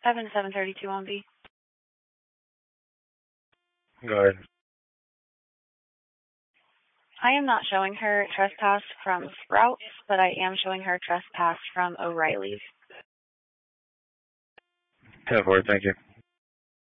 Evan 732 on B. Go ahead. I am not showing her trespass from Sprouts, but I am showing her trespass from O'Reilly's. 10-4, thank you.